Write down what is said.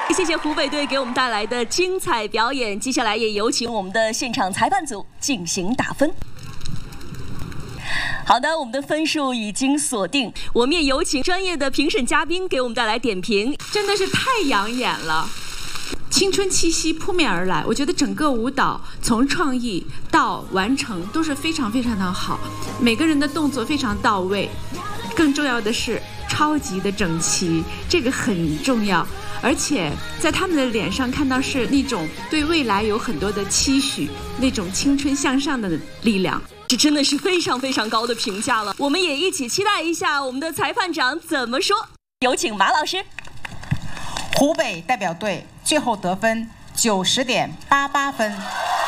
谢谢湖北队给我们带来的精彩表演。接下来也有请我们的现场裁判组进行打分。好的，我们的分数已经锁定，我们也有请专业的评审嘉宾给我们带来点评。 真的是太养眼了，青春气息扑面而来。我觉得整个舞蹈从创意到完成都是非常非常的好，每个人的动作非常到位，更重要的是超级的整齐，这个很重要。而且在他们的脸上看到是那种对未来有很多的期许，那种青春向上的力量。 这真的是非常非常高的评价了，我们也一起期待一下我们的裁判长怎么说。有请马老师。 湖北代表队最后得分90.88分。